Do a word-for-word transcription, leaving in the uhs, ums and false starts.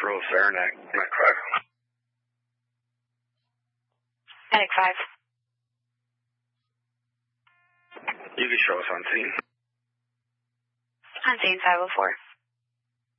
Zero Saranac, Medic five. Medic five. You can show us on scene. On scene five oh four.